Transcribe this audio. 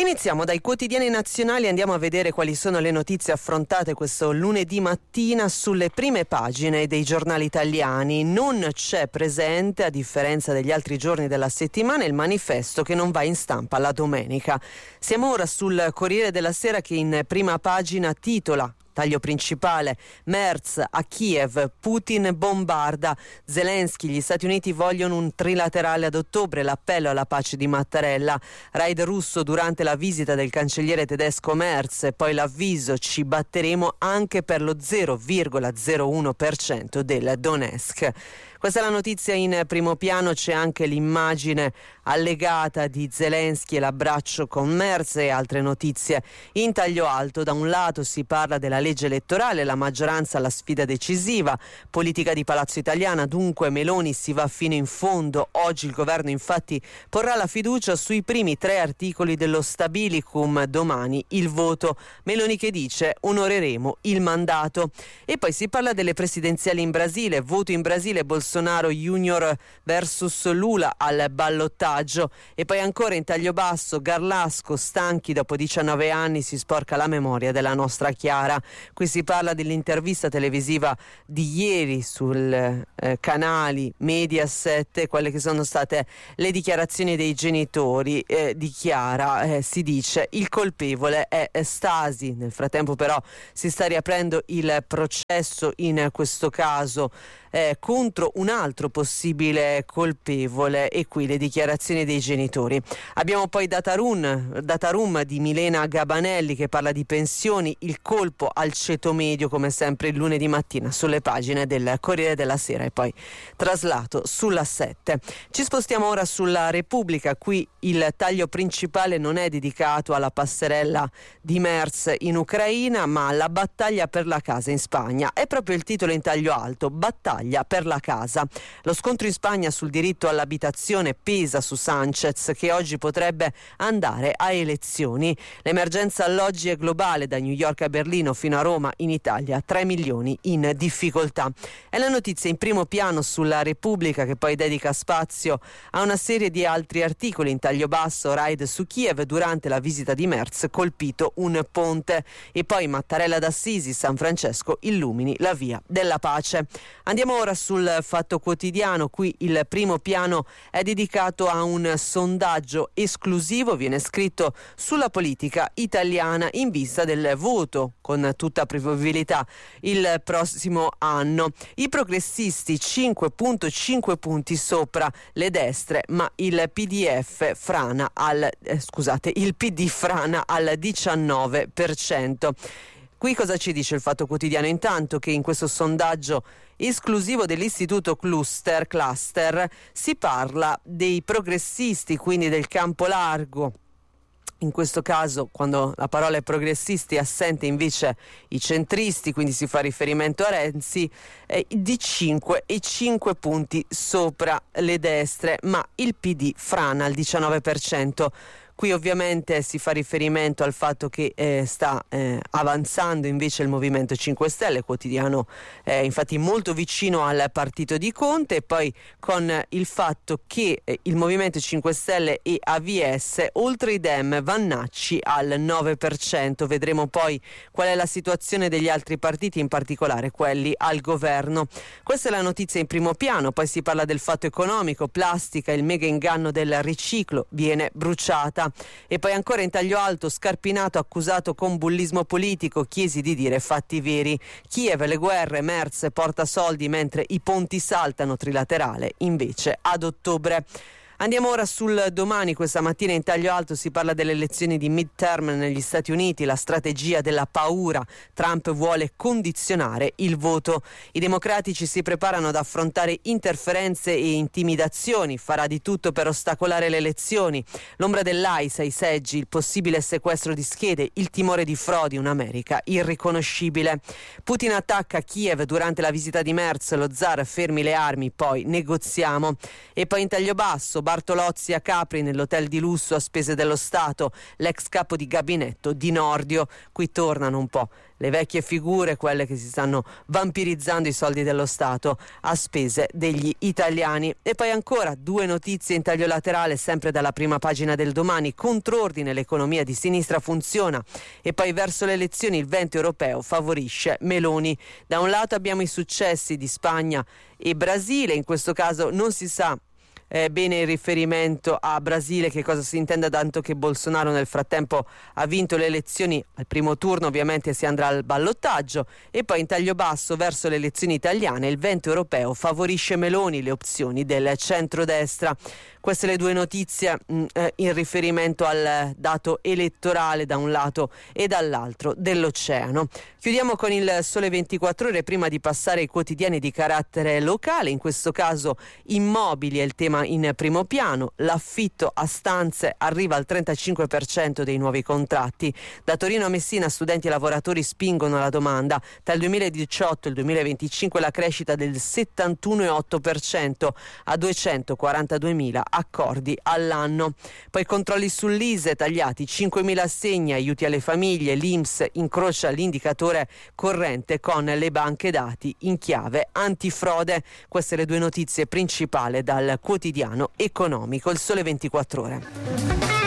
Iniziamo dai quotidiani nazionali, andiamo a vedere quali sono le notizie affrontate questo lunedì mattina sulle prime pagine dei giornali italiani. Non c'è presente, a differenza degli altri giorni della settimana, il manifesto che non va in stampa la domenica. Siamo ora sul Corriere della Sera che in prima pagina titola: taglio principale, Merz a Kiev, Putin bombarda, Zelensky, gli Stati Uniti vogliono un trilaterale ad ottobre, l'appello alla pace di Mattarella, raid russo durante la visita del cancelliere tedesco Merz e poi l'avviso: ci batteremo anche per lo 0,01% del Donetsk. Questa è la notizia in primo piano, c'è anche l'immagine allegata di Zelensky e l'abbraccio con Merz e altre notizie in taglio alto. Da un lato si parla della legge elettorale, la maggioranza alla sfida decisiva, politica di Palazzo Italiana, dunque Meloni si va fino in fondo. Oggi il governo infatti porrà la fiducia sui primi 3 articoli dello Stabilicum, domani il voto. Meloni che dice: onoreremo il mandato. E poi si parla delle presidenziali in Brasile, voto in Brasile, Bolsonaro Junior versus Lula al ballottaggio. E poi ancora in taglio basso, Garlasco, stanchi dopo 19 anni, si sporca la memoria della nostra Chiara. Qui si parla dell'intervista televisiva di ieri sul canali Mediaset, quelle che sono state le dichiarazioni dei genitori di Chiara. Si dice: il colpevole è Stasi. Nel frattempo però si sta riaprendo il processo in questo caso contro un altro possibile colpevole, e qui le dichiarazioni dei genitori. Abbiamo poi Dataroom di Milena Gabanelli che parla di pensioni, il colpo al ceto medio, come sempre il lunedì mattina sulle pagine del Corriere della Sera e poi traslato sulla 7. Ci spostiamo ora sulla Repubblica, qui il taglio principale non è dedicato alla passerella di Merz in Ucraina ma alla battaglia per la casa in Spagna. È proprio il titolo in taglio alto: battaglia per la casa. Lo scontro in Spagna sul diritto all'abitazione pesa su Sánchez, che oggi potrebbe andare a elezioni. L'emergenza alloggi è globale, da New York a Berlino fino a Roma. In Italia 3 milioni in difficoltà. È la notizia in primo piano sulla Repubblica, che poi dedica spazio a una serie di altri articoli. In taglio basso, raid su Kiev durante la visita di Merz, colpito un ponte. E poi Mattarella d'Assisi, San Francesco illumini la via della pace. Andiamo ora sul Fatto Quotidiano, qui il primo piano è dedicato a un sondaggio esclusivo, viene scritto, sulla politica italiana in vista del voto, con tutta probabilità, il prossimo anno. I progressisti 5,5 punti sopra le destre, ma il PD frana al 19%. Qui cosa ci dice il Fatto Quotidiano? Intanto che in questo sondaggio esclusivo dell'Istituto Cluster si parla dei progressisti, quindi del campo largo. In questo caso, quando la parola è progressisti, è assente invece i centristi, quindi si fa riferimento a Renzi, di 5,5 punti sopra le destre, ma il PD frana al 19%. Qui ovviamente si fa riferimento al fatto che sta avanzando invece il Movimento 5 Stelle, quotidiano infatti molto vicino al partito di Conte, e poi con il fatto che il Movimento 5 Stelle e AVS, oltre i Dem, Vannacci al 9%. Vedremo poi qual è la situazione degli altri partiti, in particolare quelli al governo. Questa è la notizia in primo piano. Poi si parla del fatto economico, plastica, il mega inganno del riciclo viene bruciata. E poi ancora in taglio alto, Scarpinato accusato con bullismo politico, Chiesi di dire fatti veri. Kiev, le guerre, Merz porta soldi mentre i ponti saltano, trilaterale invece ad ottobre. Andiamo ora sul Domani. Questa mattina in taglio alto si parla delle elezioni di midterm negli Stati Uniti, la strategia della paura. Trump vuole condizionare il voto. I democratici si preparano ad affrontare interferenze e intimidazioni, farà di tutto per ostacolare le elezioni. L'ombra dell'AIS ai seggi, il possibile sequestro di schede, il timore di frodi, un'America irriconoscibile. Putin attacca Kiev durante la visita di Merz, lo zar fermi le armi, poi negoziamo. E poi in taglio basso, Bartolozzi a Capri nell'hotel di lusso a spese dello Stato, l'ex capo di gabinetto Di Nordio. Qui tornano un po' le vecchie figure, quelle che si stanno vampirizzando i soldi dello Stato a spese degli italiani. E poi ancora 2 notizie in taglio laterale, sempre dalla prima pagina del Domani. Contrordine, l'economia di sinistra funziona. E poi verso le elezioni il vento europeo favorisce Meloni. Da un lato abbiamo i successi di Spagna e Brasile, in questo caso non si sa bene il riferimento a Brasile, che cosa si intenda, tanto che Bolsonaro nel frattempo ha vinto le elezioni al primo turno, ovviamente si andrà al ballottaggio. E poi in taglio basso verso le elezioni italiane il vento europeo favorisce Meloni, le opzioni del centrodestra. Queste le 2 notizie in riferimento al dato elettorale da un lato e dall'altro dell'oceano. Chiudiamo con il Sole 24 Ore prima di passare ai quotidiani di carattere locale. In questo caso immobili è il tema in primo piano. L'affitto a stanze arriva al 35% dei nuovi contratti. Da Torino a Messina studenti e lavoratori spingono la domanda. Tra il 2018 e il 2025 la crescita del 71,8% a 242.000 accordi all'anno. Poi controlli sull'ISEE tagliati 5.000 assegni, aiuti alle famiglie. L'INPS incrocia l'indicatore corrente con le banche dati in chiave antifrode. Queste le 2 notizie principali dal quotidiano economico Il Sole 24 Ore.